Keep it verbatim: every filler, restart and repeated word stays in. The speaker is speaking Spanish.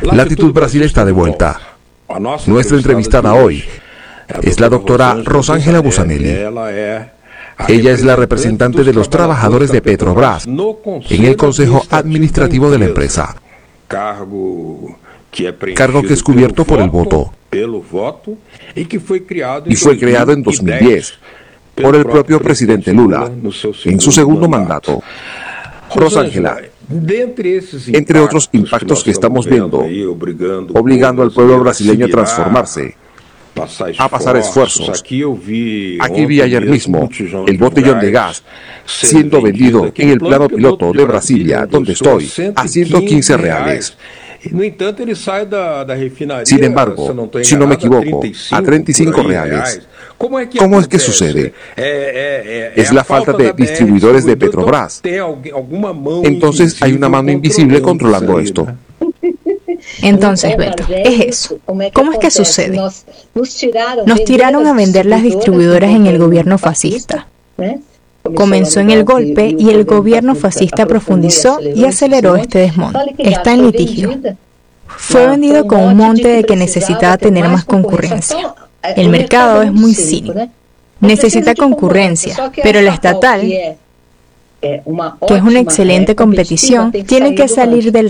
Latitud Brasil está de vuelta. Nuestra entrevistada hoy es la doctora Rosángela Bussanelli. Ella es la representante de los trabajadores de Petrobras en el Consejo Administrativo de la empresa, cargo que es cubierto por el voto y fue creado en dos mil diez por el propio presidente Lula en su segundo mandato. Rosángela, entre otros impactos que estamos viendo, obligando al pueblo brasileño a transformarse, a pasar esfuerzos. Aquí vi ayer mismo el botellón de gas siendo vendido en el plano piloto de Brasilia, donde estoy, a ciento quince reales. Sin embargo, si no me equivoco, a treinta y cinco reales. ¿Cómo es que sucede? Es la falta de distribuidores de Petrobras. Entonces hay una mano invisible controlando esto. Entonces, Beto, es eso. ¿Cómo es que sucede? Nos tiraron a vender las distribuidoras en el gobierno fascista. Comenzó en el golpe y el gobierno fascista profundizó y aceleró este desmonte. Está en litigio. Fue vendido con un monte de que necesitaba tener más concurrencia. El mercado es muy cínico. Necesita concurrencia, pero la estatal, que es una excelente competición, tiene que salir del